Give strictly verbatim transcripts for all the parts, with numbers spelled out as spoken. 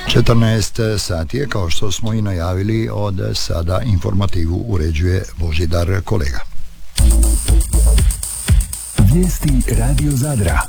četrnaest sati je, kao što smo i najavili, od sada informativu uređuje Božidar Kolega. Vijesti Radio Zadra.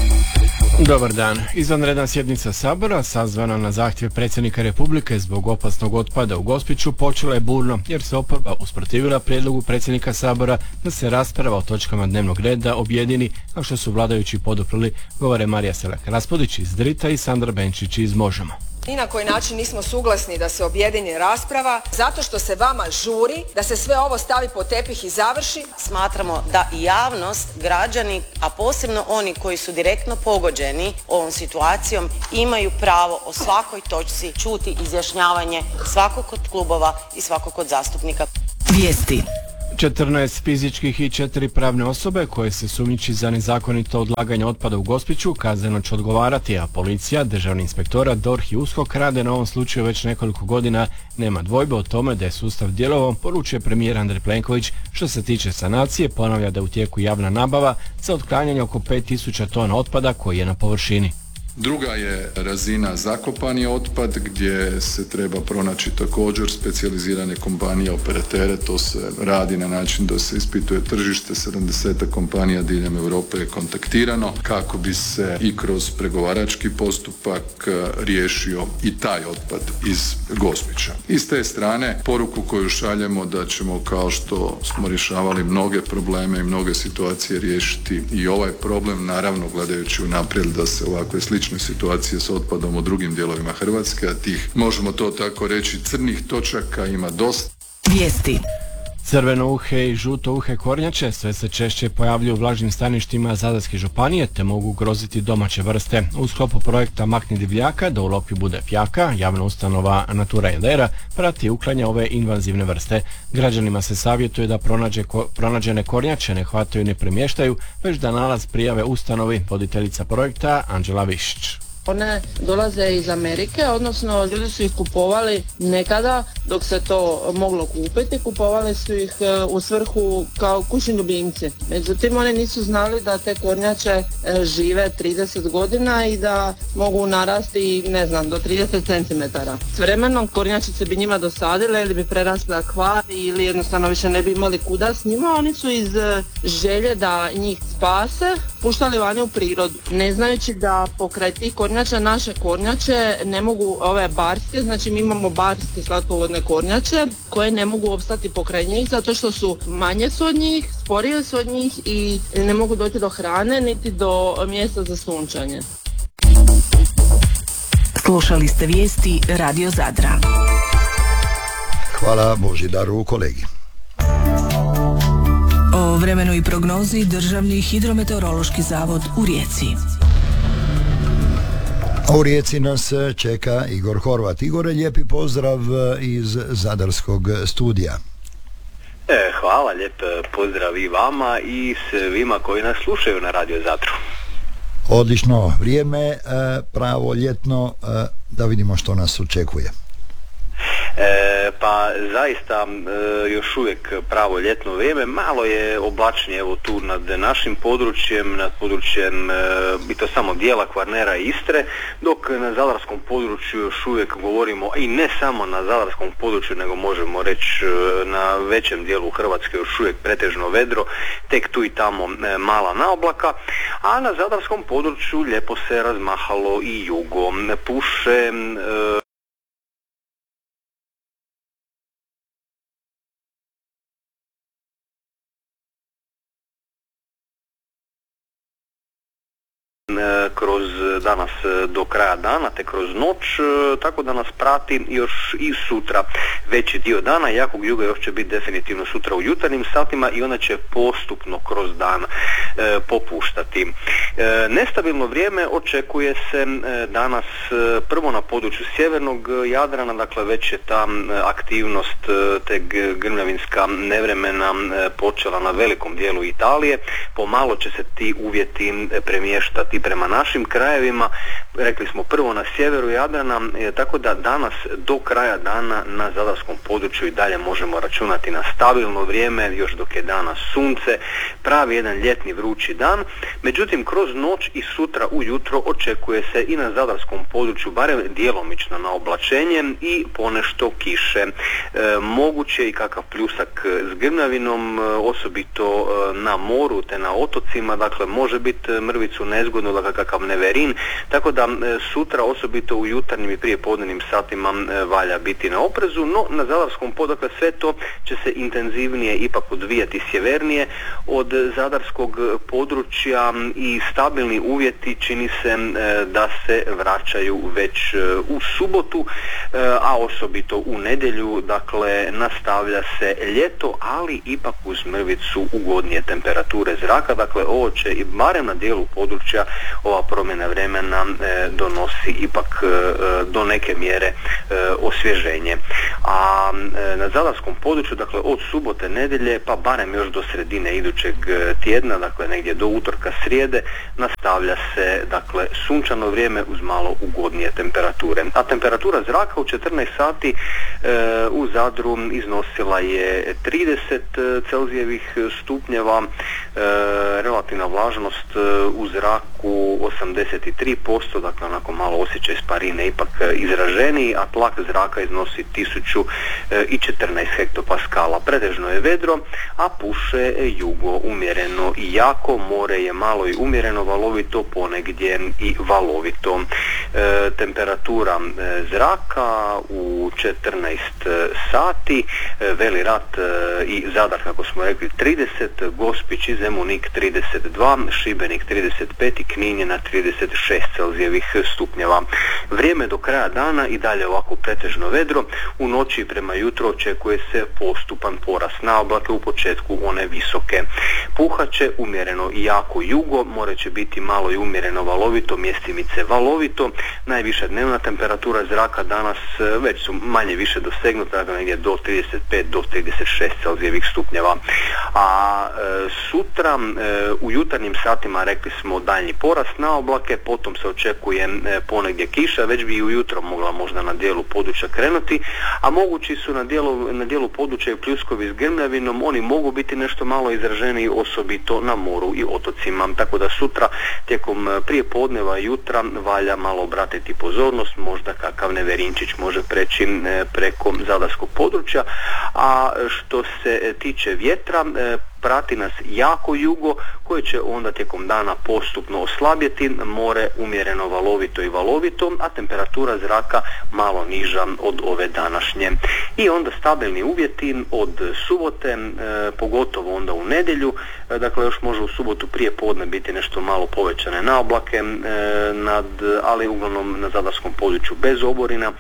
Dobar dan. Izvanredna sjednica Sabora, sazvana na zahtjev predsjednika Republike zbog opasnog otpada u Gospiću, počela je burno jer se oporba usprotivila prijedlogu predsjednika Sabora da se rasprava o točkama dnevnog reda objedini, a što su vladajući poduprli, govore Marija Selak-Raspudić iz Drita i Sandra Benčić iz Možemo. Ni na koji način nismo suglasni da se objedini rasprava, zato što se vama žuri da se sve ovo stavi pod tepih i završi. Smatramo da i javnost, građani, a posebno oni koji su direktno pogođeni ovom situacijom, imaju pravo o svakoj točci čuti izjašnjavanje svakog od klubova i svakog od zastupnika. Vijesti. četrnaest fizičkih i četiri pravne osobe koje se sumnjiči za nezakonito odlaganje otpada u Gospiću kazneno će odgovarati, a policija, državni inspektorat, D O R H i U S K O K rade na ovom slučaju već nekoliko godina. Nema dvojbe o tome da je sustav djelovao, poručuje premijer Andrej Plenković. Što se tiče sanacije, ponavlja da je u tijeku javna nabava za otklanjanje oko pet tisuća tona otpada koji je na površini. Druga je razina zakopani otpad gdje se treba pronaći također specijalizirane kompanije, operatere. To se radi na način da se ispituje tržište. sedamdeset kompanija diljem Europe je kontaktirano kako bi se i kroz pregovarački postupak riješio i taj otpad iz Gospića. I s te strane poruku koju šaljemo da ćemo, kao što smo rješavali mnoge probleme i mnoge situacije, riješiti i ovaj problem, naravno gledajući unaprijed da se ovakve slične situacije s otpadom u drugim dijelovima Hrvatske, a tih, možemo to tako reći, crnih točaka ima dosta. Vijesti. Crveno uhe i žuto uhe kornjače sve se češće pojavljuju u vlažnim staništima Zadarske županije te mogu ugroziti domaće vrste. U sklopu projekta Makni divljaka da u Lokvi bude fjaka, javna ustanova Natura Jadera prati i uklanja ove invazivne vrste. Građanima se savjetuje da pronađe, ko, pronađene kornjače ne hvataju i ne premještaju, već da nalaz prijave ustanovi. Voditeljica projekta Anđela Višić. One dolaze iz Amerike, odnosno ljudi su ih kupovali nekada dok se to moglo kupiti, kupovali su ih u svrhu kao kućni ljubimci. Međutim, oni nisu znali da te kornjače žive trideset godina i da mogu narasti, ne znam, do trideset centimetara. S vremenom kornjačice bi njima dosadile ili bi prerasle akvari ili jednostavno više ne bi imali kuda s njima. Oni su iz želje da njih spase puštali vani u prirodu, ne znajući da pokraj tih kornjača, naše kornjače ne mogu, ove barske, znači mi imamo barske slatkovodne kornjače koje ne mogu opstati pokraj njih zato što su manje su od njih, sporije su od njih i ne mogu doći do hrane niti do mjesta za sunčanje. Slušali ste vijesti Radio Zadra. Hvala Božidaru Kolegi. O vremenu i prognozi Državni hidrometeorološki zavod u Rijeci. A u Rijeci nas čeka Igor Horvat. Igore, lijepi pozdrav iz Zadarskog studija. E, hvala, lijep pozdrav i vama i svima koji nas slušaju na Radio Zadru. Odlično, vrijeme pravo ljetno, da vidimo što nas očekuje. E, pa zaista e, još uvijek pravo ljetno vrijeme, malo je oblačnije evo tu nad našim područjem, nad područjem e, i to samo dijela Kvarnera i Istre, dok na zadarskom području još uvijek govorimo, i ne samo na zadarskom području, nego možemo reći na većem dijelu Hrvatske još uvijek pretežno vedro, tek tu i tamo e, mala naoblaka, a na zadarskom području lijepo se razmahalo i jugo, puše e, kroz danas do kraja dana, te kroz noć, tako da nas prati još i sutra veći dio dana. Jakog juga još će biti definitivno sutra u jutarnjim satima i ona će postupno kroz dan e, popuštati. E, nestabilno vrijeme očekuje se e, danas e, prvo na području sjevernog Jadrana, dakle već je ta aktivnost e, te grmljavinska nevremena e, počela na velikom dijelu Italije. Pomalo će se ti uvjeti premještati prema našim krajevima, rekli smo prvo na sjeveru Jadrana, e, tako da danas do kraja dana na zadarskom području i dalje možemo računati na stabilno vrijeme, još dok je danas sunce, pravi jedan ljetni vrući dan. Međutim, kroz noć i sutra ujutro očekuje se i na zadarskom području barem djelomično na oblačenje i ponešto kiše. E, moguće i kakav pljusak s grmljavinom, e, osobito e, na moru te na otocima, dakle može biti mrvicu nezgodno, dakle kakav neverin, tako da e, sutra osobito u jutarnjim i prijepodnevnim satima e, valja biti na oprezu, no na zadarskom području, dakle sve to će se intenzivnije ipak odvijati sjevernije od zadarskog područja i stabilni uvjeti čini se e, da se vraćaju već e, u subotu, e, a osobito u nedjelju, dakle nastavlja se ljeto, ali ipak uz mrvicu ugodnije temperature zraka, dakle ovo će i barem na dijelu područja ova promjena vremena e, donosi ipak e, do neke mjere e, osvježenje. A e, na zadarskom području, dakle od subote, nedjelje, pa barem još do sredine idućeg tjedna, dakle negdje do utorka, srijede, nastavlja se dakle sunčano vrijeme uz malo ugodnije temperature. A temperatura zraka u četrnaest sati e, u Zadru iznosila je trideset Celzijevih stupnjeva, e, relativna vlažnost u zraku osamdeset tri posto, dakle onako malo osjećaj sparine ipak izraženiji, a tlak zraka iznosi tisuću četrnaest hektopaskala. Pretežno je vedro, a puše jugo umjereno i jako, more je malo i umjereno valovito, ponegdje i valovito. E, temperatura e, zraka u četrnaest sati, e, Veli Rat e, i Zadar, kako smo rekli, trideset, Gospić i Zemunik trideset dva, Šibenik trideset pet i Knin je na trideset šest Celzijevih stupnjeva. Vrijeme do kraja dana i dalje ovako pretežno vedro, u noći prema jutro očekuje se postupan porast na oblake, u početku one visoke. Puhaće umjereno i jako jugo, more će biti malo i umjereno valovito, mjestimice valovito. Najviša dnevna temperatura zraka danas već su manje više dosegnuta, dakle negdje do trideset pet do trideset šest Celzijevih stupnjeva. A e, sutra e, u jutarnjim satima rekli smo daljnji porast na oblake, potom se očekuje e, ponegdje kiša, već bi i ujutro mogla možda na dijelu područja krenuti, a mogući su na dijelu, na dijelu područja i pljuskovi s grmljavinom, oni mogu biti nešto malo izraženiji, osobito na moru i otocima, tako da sutra tijekom prije podneva i jutra valja malo obratiti pozornost, možda kakav neverinčić može preći preko zadarskog područja. A što se tiče vjetra, prati nas jako jugo koje će onda tijekom dana postupno oslabjeti, more umjereno valovito i valovito, a temperatura zraka malo niža od ove današnje. I onda stabilni uvjeti od subote, e, pogotovo onda u nedjelju, e, dakle još može u subotu prije podne biti nešto malo povećane naoblake, e, nad, ali uglavnom na zadarskom području bez oborina,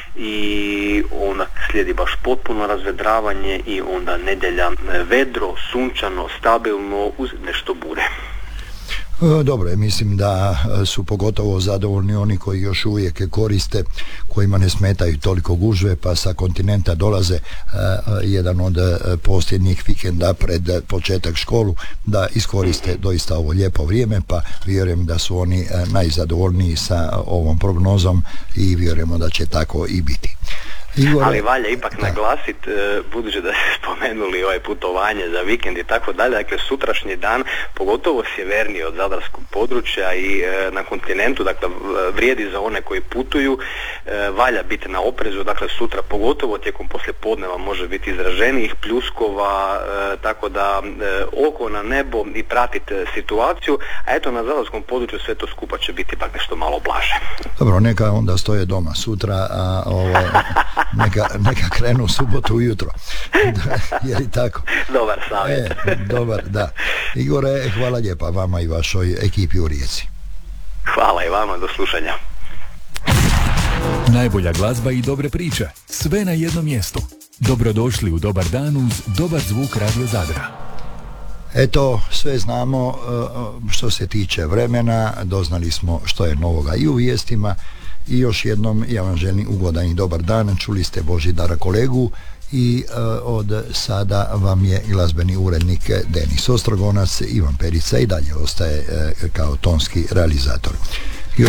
i onda slijedi baš potpuno razvedravanje i onda nedjelja vedro, sunčano, stabilno uz nešto bure. Dobro, mislim da su pogotovo zadovoljni oni koji još uvijek koriste, kojima ne smetaju toliko gužve, pa sa kontinenta dolaze jedan od posljednjih vikenda pred početak školu, da iskoriste doista ovo lijepo vrijeme, pa vjerujem da su oni najzadovoljniji sa ovom prognozom i vjerujemo da će tako i biti. Igore, ali valja ipak naglasiti, budući da ste spomenuli ovaj putovanje za vikend i tako dalje, dakle sutrašnji dan, pogotovo sjeverniji od zadarskog područja i e, na kontinentu, dakle vrijedi za one koji putuju, e, valja biti na oprezu, dakle sutra pogotovo tijekom poslijepodneva može biti izraženijih pljuskova, e, tako da e, oko na nebo i pratite situaciju, a eto na zadarskom području sve to skupa će biti ipak nešto malo blaže. Dobro, neka onda stoje doma sutra, a ovaj... Neka, neka krenu u subotu ujutro. Je li tako? Dobar savjet. E, dobar, da. Igore, hvala lijepa vama i vašoj ekipi u Rijeci. Hvala i vama, do slušanja. Najbolja glazba i dobre priče, sve na jednom mjestu. Dobrodošli u Dobar dan uz dobar zvuk Radio Zadra. Eto, sve znamo što se tiče vremena, doznali smo što je novoga i u vijestima. I još jednom ja vam želim ugodan i dobar dan. Čuli ste Božidara kolegu i e, od sada vam je glazbeni urednik Denis Ostrogonac. Ivan Perica i dalje ostaje e, kao tonski realizator.